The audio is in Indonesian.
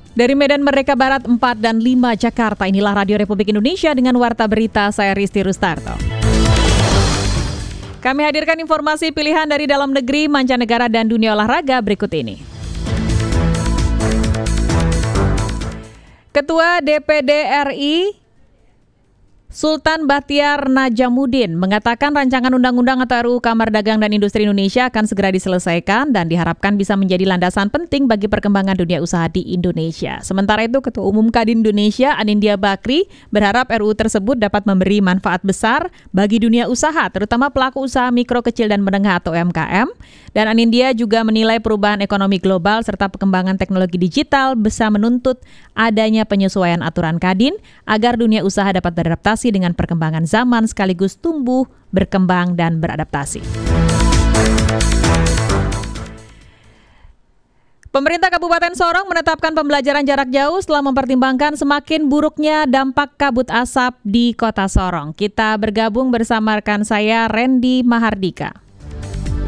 Dari Medan Merdeka Barat 4 dan 5 Jakarta, inilah Radio Republik Indonesia dengan Warta Berita, saya Risti Rustarto. Kami hadirkan informasi pilihan dari dalam negeri, mancanegara, dan dunia olahraga berikut ini. Ketua DPD RI Sultan Bachtiar Najamuddin mengatakan rancangan undang-undang atau RUU Kamar Dagang dan Industri Indonesia akan segera diselesaikan dan diharapkan bisa menjadi landasan penting bagi perkembangan dunia usaha di Indonesia. Sementara itu, Ketua Umum Kadin Indonesia Anindya Bakri berharap RUU tersebut dapat memberi manfaat besar bagi dunia usaha, terutama pelaku usaha mikro, kecil, dan menengah atau UMKM. Dan Anindya juga menilai perubahan ekonomi global serta perkembangan teknologi digital bisa menuntut adanya penyesuaian aturan Kadin agar dunia usaha dapat beradaptasi dengan perkembangan zaman sekaligus tumbuh, berkembang, dan beradaptasi. Pemerintah Kabupaten Sorong menetapkan pembelajaran jarak jauh setelah mempertimbangkan semakin buruknya dampak kabut asap di Kota Sorong. Kita bergabung bersama rekan saya Randy Mahardika.